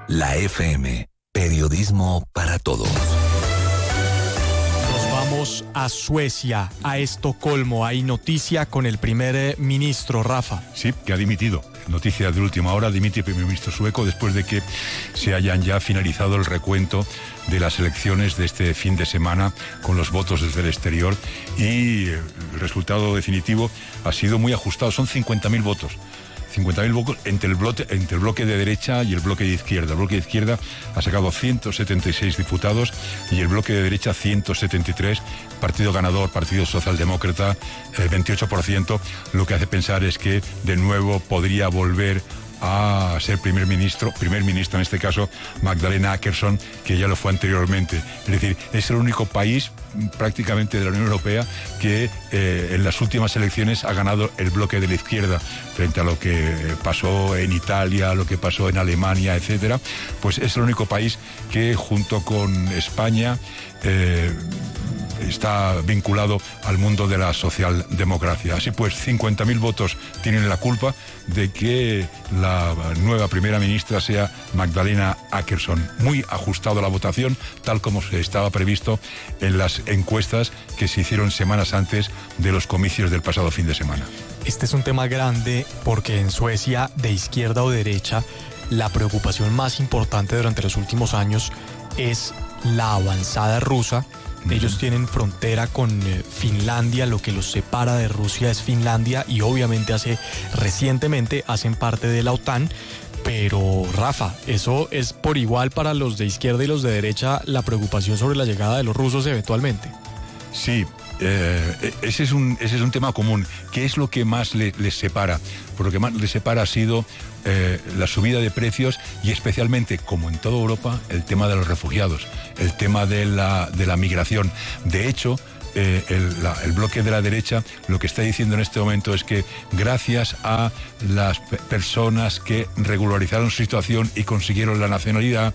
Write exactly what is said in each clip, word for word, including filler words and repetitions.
La F M, periodismo para todos. Nos vamos a Suecia, a Estocolmo. Hay noticia con el primer ministro, Rafa. Sí, que ha dimitido. Noticia de última hora, dimite el primer ministro sueco después de que se hayan ya finalizado el recuento de las elecciones de este fin de semana con los votos desde el exterior, y el resultado definitivo ha sido muy ajustado, son cincuenta mil votos. cincuenta mil votos entre el, bloque, entre el bloque de derecha y el bloque de izquierda. El bloque de izquierda ha sacado ciento setenta y seis diputados y el bloque de derecha ciento setenta y tres. Partido ganador, Partido Socialdemócrata, eh, veintiocho por ciento. Lo que hace pensar es que de nuevo podría volver a ser primer ministro, primer ministro en este caso, Magdalena Åkesson, que ya lo fue anteriormente. Es decir, es el único país prácticamente de la Unión Europea que eh, en las últimas elecciones ha ganado el bloque de la izquierda, frente a lo que pasó en Italia, lo que pasó en Alemania, etcétera. Pues es el único país que junto con España eh, está vinculado al mundo de la socialdemocracia. Así pues, cincuenta mil votos tienen la culpa de que la nueva primera ministra sea Magdalena Åkesson. Muy ajustado la votación, tal como se estaba previsto en las encuestas que se hicieron semanas antes de los comicios del pasado fin de semana. Este es un tema grande porque en Suecia, de izquierda o derecha, la preocupación más importante durante los últimos años es la avanzada rusa. Ellos tienen frontera con eh, Finlandia, lo que los separa de Rusia es Finlandia, y obviamente hace recientemente hacen parte de la OTAN. Pero Rafa, eso es por igual para los de izquierda y los de derecha, la preocupación sobre la llegada de los rusos eventualmente. Sí. Eh, ese es un ese es un tema común. ¿Qué es lo que más le, les separa? Por lo que más les separa ha sido eh, la subida de precios y especialmente, como en toda Europa, el tema de los refugiados, el tema de la, de la migración. De hecho, eh, el, la, el bloque de la derecha lo que está diciendo en este momento es que gracias a las pe- personas que regularizaron su situación y consiguieron la nacionalidad,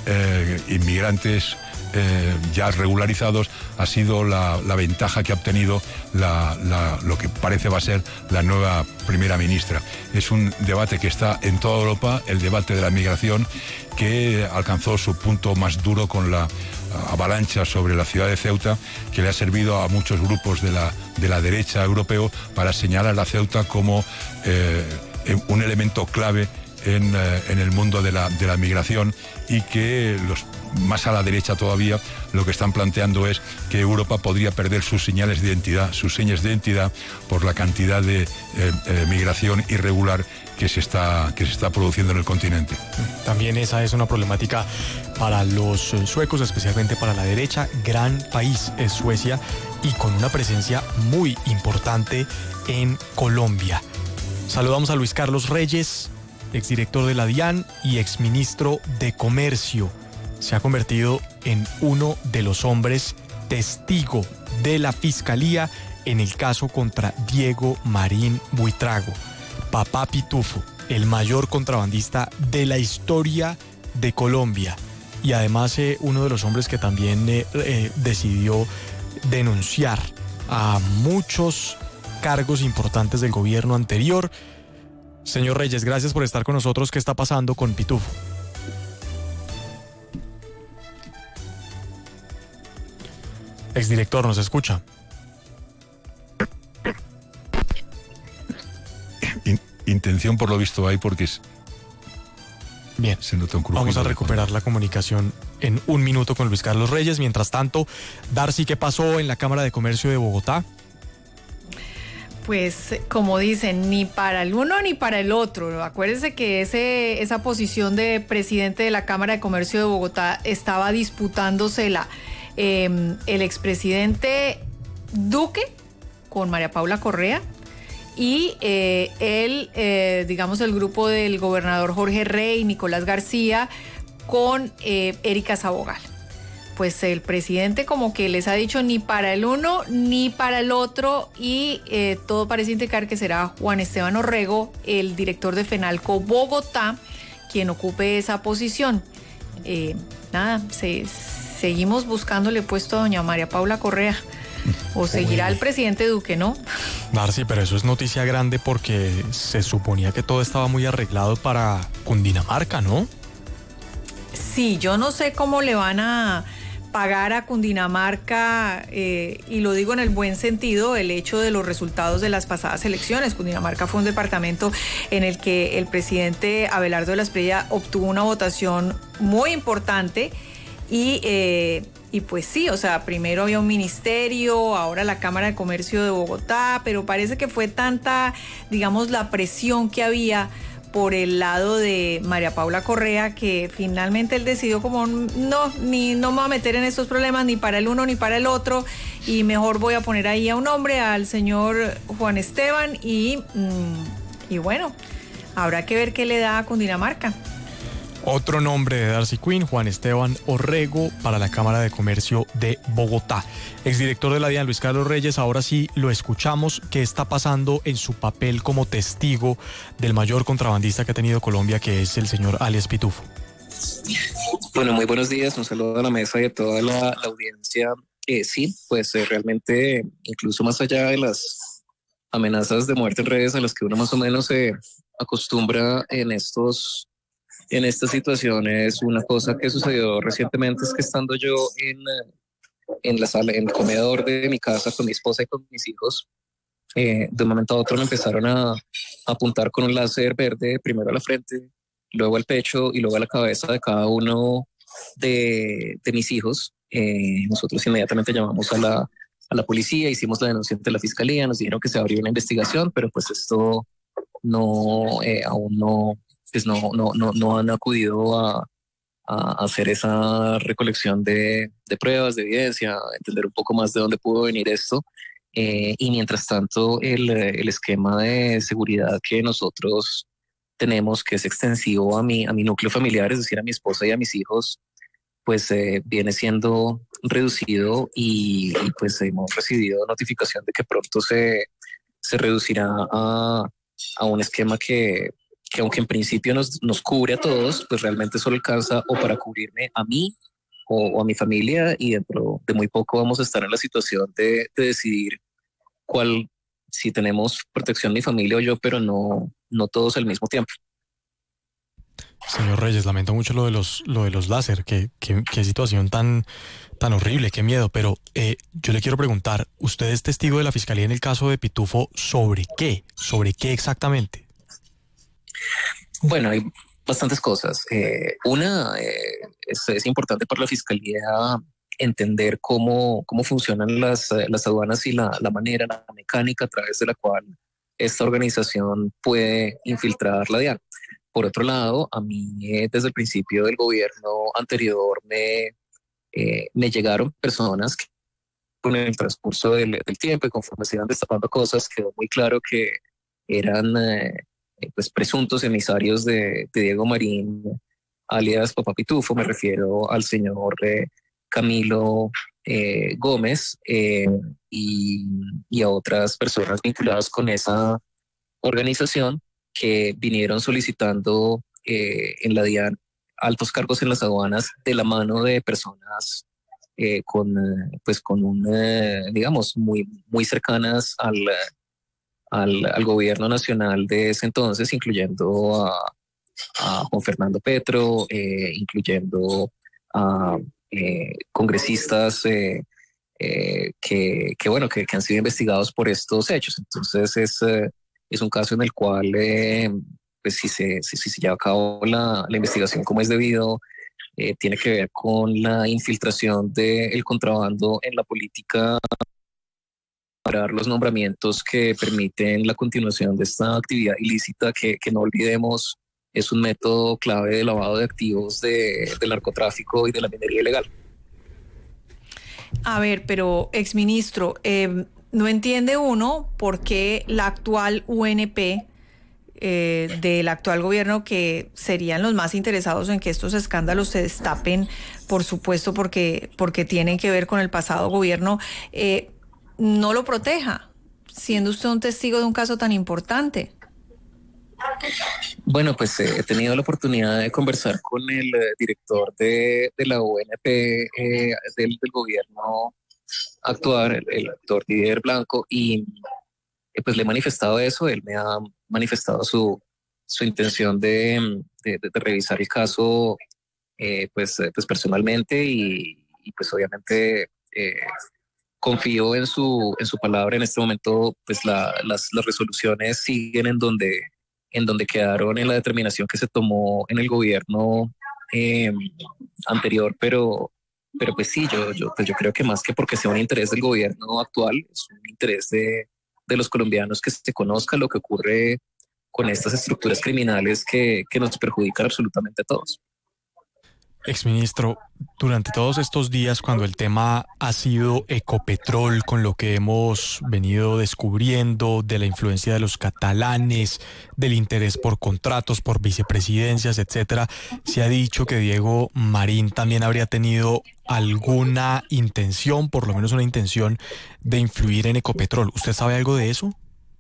eh, inmigrantes Eh, ya regularizados, ha sido la, la ventaja que ha obtenido la, la, lo que parece va a ser la nueva primera ministra. Es un debate que está en toda Europa, el debate de la migración, que alcanzó su punto más duro con la avalancha sobre la ciudad de Ceuta, que le ha servido a muchos grupos de la, de la derecha europeo para señalar a Ceuta como eh, un elemento clave en, eh, en el mundo de la, de la migración, y que los más a la derecha todavía lo que están planteando es que Europa podría perder sus señales de identidad, sus señas de identidad, por la cantidad de eh, eh, migración irregular que se está que se está produciendo en el continente. También esa es una problemática para los suecos, especialmente para la derecha. Gran país es Suecia, y con una presencia muy importante en Colombia. Saludamos a Luis Carlos Reyes, exdirector de la DIAN y exministro de Comercio. Se ha convertido en uno de los hombres testigo de la Fiscalía en el caso contra Diego Marín Buitrago, Papá Pitufo, el mayor contrabandista de la historia de Colombia, y además eh, uno de los hombres que también eh, eh, decidió denunciar a muchos cargos importantes del gobierno anterior. Señor Reyes, gracias por estar con nosotros. ¿Qué está pasando con Pitufo? Exdirector, ¿nos escucha? In, intención por lo visto hay, porque es... Bien, se nota un crujido. Vamos a recuperar la comunicación en un minuto con Luis Carlos Reyes. Mientras tanto, Darcy, ¿qué pasó en la Cámara de Comercio de Bogotá? Pues, como dicen, ni para el uno ni para el otro. Acuérdense que ese, esa posición de presidente de la Cámara de Comercio de Bogotá estaba disputándosela eh, el expresidente Duque con María Paula Correa, y eh, él, eh, digamos, el grupo del gobernador Jorge Rey, Nicolás García, con eh, Erika Sabogal. Pues el presidente como que les ha dicho ni para el uno ni para el otro, y eh, todo parece indicar que será Juan Esteban Orrego, el director de Fenalco Bogotá, quien ocupe esa posición. Eh, nada, se, seguimos buscándole puesto a doña María Paula Correa, o seguirá el presidente Duque, ¿no? Darcy, pero eso es noticia grande porque se suponía que todo estaba muy arreglado para Cundinamarca, ¿no? Sí, yo no sé cómo le van a pagar a Cundinamarca, eh, y lo digo en el buen sentido, el hecho de los resultados de las pasadas elecciones. Cundinamarca fue un departamento en el que el presidente Abelardo de la Espriella obtuvo una votación muy importante y... Eh, Y pues sí, o sea, primero había un ministerio, ahora la Cámara de Comercio de Bogotá, pero parece que fue tanta, digamos, la presión que había por el lado de María Paula Correa que finalmente él decidió como, no, ni no me voy a meter en estos problemas ni para el uno ni para el otro, y mejor voy a poner ahí a un hombre, al señor Juan Esteban, y, y bueno, habrá que ver qué le da a Cundinamarca. Otro nombre de Darcy Quinn, Juan Esteban Orrego, para la Cámara de Comercio de Bogotá. Exdirector de la DIAN, Luis Carlos Reyes, ahora sí lo escuchamos. ¿Qué está pasando en su papel como testigo del mayor contrabandista que ha tenido Colombia, que es el señor alias Pitufo? Bueno, muy buenos días, un saludo a la mesa y a toda la, la audiencia. Eh, sí, pues eh, realmente, incluso más allá de las amenazas de muerte en redes a las que uno más o menos se eh, acostumbra en estos... En esta situación, es una cosa que sucedió recientemente, es que estando yo en, en la sala, en el comedor de mi casa con mi esposa y con mis hijos, eh, de un momento a otro me empezaron a, a apuntar con un láser verde, primero a la frente, luego al pecho y luego a la cabeza de cada uno de, de mis hijos. Eh, nosotros inmediatamente llamamos a la, a la policía, hicimos la denuncia ante la fiscalía, nos dijeron que se abrió una investigación, pero pues esto no, eh, aún no... pues no, no, no, no han acudido a, a hacer esa recolección de, de pruebas, de evidencia, a entender un poco más de dónde pudo venir esto. Eh, y mientras tanto, el, el esquema de seguridad que nosotros tenemos, que es extensivo a mi, a mi núcleo familiar, es decir, a mi esposa y a mis hijos, pues eh, viene siendo reducido y, y pues hemos recibido notificación de que pronto se, se reducirá a, a un esquema que... que aunque en principio nos, nos cubre a todos, pues realmente solo alcanza o para cubrirme a mí o, o a mi familia, y dentro de muy poco vamos a estar en la situación de, de decidir cuál, si tenemos protección mi familia o yo, pero no, no todos al mismo tiempo. Señor Reyes, lamento mucho lo de los, lo de los láser, qué, qué, qué situación tan, tan horrible, qué miedo, pero eh, yo le quiero preguntar, ¿usted es testigo de la Fiscalía en el caso de Pitufo? ¿Sobre qué? ¿Sobre qué exactamente? Bueno, hay bastantes cosas. Eh, una, eh, es, es importante para la Fiscalía entender cómo, cómo funcionan las, las aduanas y la, la manera, la mecánica a través de la cual esta organización puede infiltrar la DIAN. Por otro lado, a mí eh, desde el principio del gobierno anterior me, eh, me llegaron personas que con el transcurso del, del tiempo y conforme se iban destapando cosas, quedó muy claro que eran... Eh, pues presuntos emisarios de, de Diego Marín, alias Papá Pitufo. Me refiero al señor eh, Camilo eh, Gómez eh, y, y a otras personas vinculadas con esa organización que vinieron solicitando eh, en la DIAN altos cargos en las aduanas de la mano de personas eh, con, pues con un, eh, digamos, muy, muy cercanas al Al, al gobierno nacional de ese entonces, incluyendo a, a Juan Fernando Petro, eh, incluyendo a eh, congresistas eh, eh, que, que, bueno, que, que han sido investigados por estos hechos. Entonces es, eh, es un caso en el cual, eh, pues si se, si, si se lleva a cabo la, la investigación como es debido, eh, tiene que ver con la infiltración del contrabando en la política, los nombramientos que permiten la continuación de esta actividad ilícita que, que no olvidemos es un método clave de lavado de activos de, del narcotráfico y de la minería ilegal. A ver, pero exministro, eh, no entiende uno por qué la actual U N P eh, del actual gobierno, que serían los más interesados en que estos escándalos se destapen, por supuesto, porque, porque tienen que ver con el pasado gobierno, eh, no lo proteja, siendo usted un testigo de un caso tan importante. Bueno, pues eh, he tenido la oportunidad de conversar con el eh, director de, de la U N P eh, del, del gobierno actual, el, el doctor Didier Blanco, y eh, pues le he manifestado eso. Él me ha manifestado su, su intención de, de, de revisar el caso eh, pues, eh, pues personalmente y, y pues obviamente eh, confío en su, en su palabra. En este momento pues la, las, las resoluciones siguen en donde, en donde quedaron en la determinación que se tomó en el gobierno eh, anterior, pero, pero pues sí, yo, yo, pues yo creo que más que porque sea un interés del gobierno actual, es un interés de, de los colombianos que se conozca lo que ocurre con estas estructuras criminales que, que nos perjudican absolutamente a todos. Exministro, durante todos estos días, cuando el tema ha sido Ecopetrol, con lo que hemos venido descubriendo de la influencia de los catalanes, del interés por contratos, por vicepresidencias, etcétera, se ha dicho que Diego Marín también habría tenido alguna intención, por lo menos una intención, de influir en Ecopetrol. ¿Usted sabe algo de eso?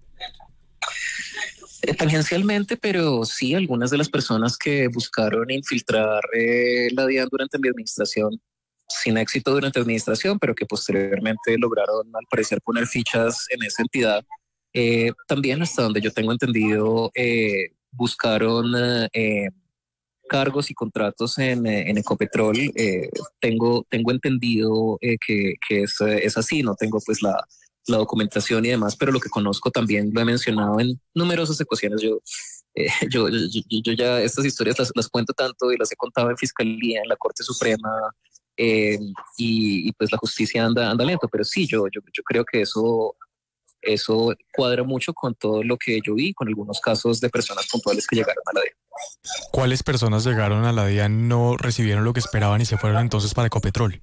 Eh, tangencialmente, pero sí, algunas de las personas que buscaron infiltrar eh, la DIAN durante mi administración, sin éxito durante la administración, pero que posteriormente lograron al parecer poner fichas en esa entidad, eh, también hasta donde yo tengo entendido, eh, buscaron eh, cargos y contratos en, en Ecopetrol. Eh, tengo, tengo entendido eh, que, que es, es así, no tengo pues la... la documentación y demás, pero lo que conozco también lo he mencionado en numerosas ocasiones. Yo, eh, yo, yo, yo ya estas historias las, las cuento tanto y las he contado en Fiscalía, en la Corte Suprema, eh, y, y pues la justicia anda, anda lento, pero sí, yo, yo, yo creo que eso, eso cuadra mucho con todo lo que yo vi, con algunos casos de personas puntuales que llegaron a la DIAN. ¿Cuáles personas llegaron a la DIAN, no recibieron lo que esperaban y se fueron entonces para Ecopetrol?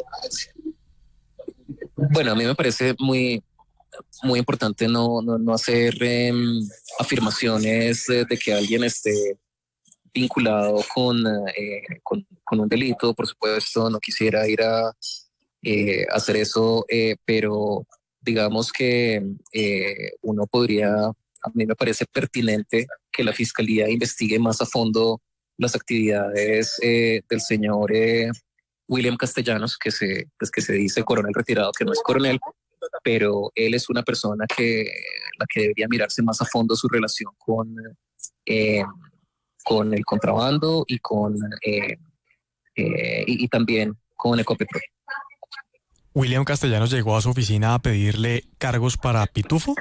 Bueno, a mí me parece muy, muy importante no, no, no hacer eh, afirmaciones de, de que alguien esté vinculado con, eh, con, con un delito. Por supuesto, no quisiera ir a eh, hacer eso, eh, pero digamos que eh, uno podría, a mí me parece pertinente que la Fiscalía investigue más a fondo las actividades eh, del señor eh, William Castellanos, que se, pues que se dice coronel retirado, que no es coronel, pero él es una persona que la que debería mirarse más a fondo su relación con, eh, con el contrabando y con eh, eh, y, y también con Ecopetrol. ¿William Castellanos llegó a su oficina a pedirle cargos para Pitufo?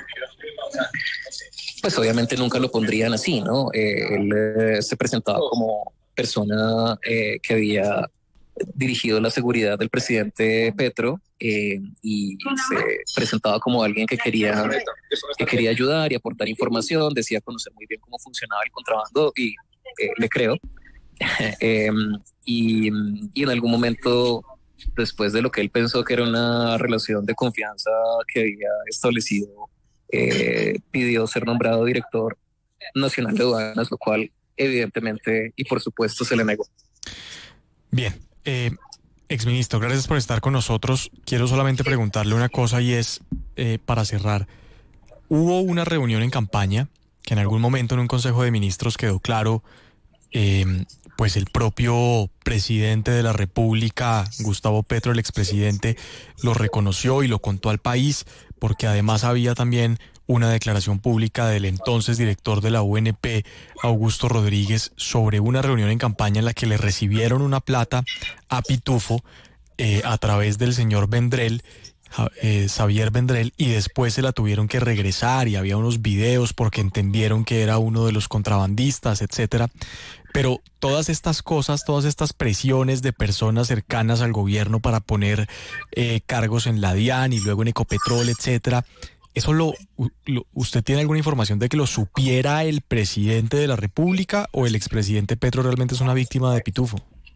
Pues obviamente nunca lo pondrían así, ¿no? Eh, él eh, se presentaba como persona eh, que había dirigido la seguridad del presidente Petro eh, y se presentaba como alguien que quería, que quería ayudar y aportar información, decía conocer muy bien cómo funcionaba el contrabando y eh, le creo. eh, y, y en algún momento, después de lo que él pensó que era una relación de confianza que había establecido, eh, pidió ser nombrado director nacional de aduanas, lo cual evidentemente y por supuesto se le negó. Bien. Eh, exministro, gracias por estar con nosotros. Quiero solamente preguntarle una cosa y es, eh, para cerrar, hubo una reunión en campaña que en algún momento en un Consejo de Ministros quedó claro, eh, pues el propio presidente de la República, Gustavo Petro, el expresidente, lo reconoció y lo contó al país, porque además había también una declaración pública del entonces director de la U N P, Augusto Rodríguez, sobre una reunión en campaña en la que le recibieron una plata a Pitufo eh, a través del señor Vendrell, eh, Xavier Vendrell, y después se la tuvieron que regresar y había unos videos porque entendieron que era uno de los contrabandistas, etcétera. Pero todas estas cosas, todas estas presiones de personas cercanas al gobierno para poner eh, cargos en la DIAN y luego en Ecopetrol, etcétera, ¿eso lo, lo, usted tiene alguna información de que lo supiera el presidente de la República o el expresidente Petro realmente es una víctima de Pitufo?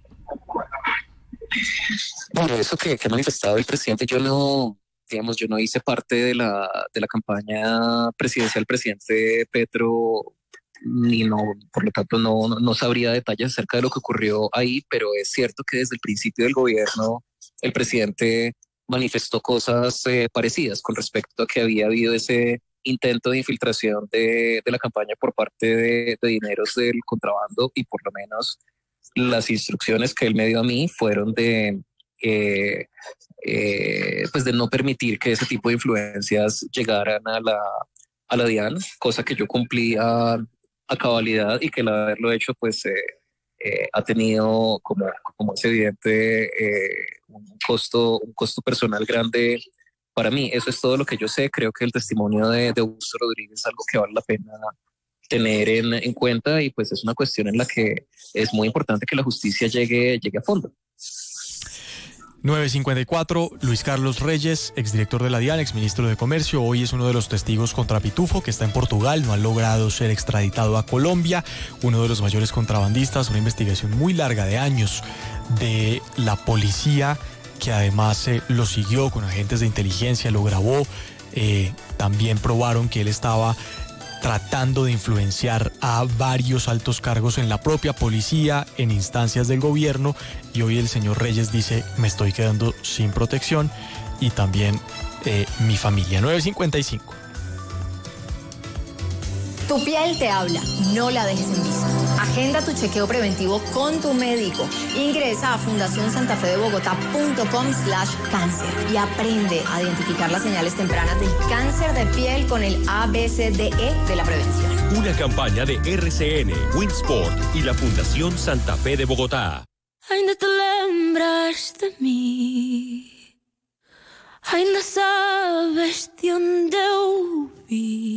Bueno, eso que, que ha manifestado el presidente, yo no, digamos, yo no hice parte de la, de la campaña presidencial del presidente Petro, ni no, por lo tanto no, no, no sabría detalles acerca de lo que ocurrió ahí, pero es cierto que desde el principio del gobierno el presidente manifestó cosas eh, parecidas con respecto a que había habido ese intento de infiltración de, de la campaña por parte de, de dineros del contrabando, y por lo menos las instrucciones que él me dio a mí fueron de, eh, eh, pues de no permitir que ese tipo de influencias llegaran a la, a la DIAN, cosa que yo cumplí a, a cabalidad y que el haberlo hecho pues eh, eh, ha tenido, como, como es evidente, eh, un costo, un costo personal grande para mí. Eso es todo lo que yo sé. Creo que el testimonio de, de Augusto Rodríguez es algo que vale la pena tener en, en cuenta, y pues es una cuestión en la que es muy importante que la justicia llegue, llegue a fondo. nueve cincuenta y cuatro, Luis Carlos Reyes, exdirector de la DIAN, exministro de Comercio, hoy es uno de los testigos contra Pitufo, que está en Portugal, no ha logrado ser extraditado a Colombia, uno de los mayores contrabandistas, una investigación muy larga de años de la policía, que además eh, lo siguió con agentes de inteligencia, lo grabó, eh, también probaron que él estaba tratando de influenciar a varios altos cargos en la propia policía, en instancias del gobierno, y hoy el señor Reyes dice, me estoy quedando sin protección y también eh, mi familia. nueve cincuenta y cinco. Tu piel te habla, no la dejes en visto. Agenda tu chequeo preventivo con tu médico. Ingresa a fundación santa fe de bogotá punto com slash cáncer y aprende a identificar las señales tempranas del cáncer de piel con el A B C D E de la prevención. Una campaña de R C N, Winsport y la Fundación Santa Fe de Bogotá. Ainda te lembras de mí, ainda sabes de onde eu vi.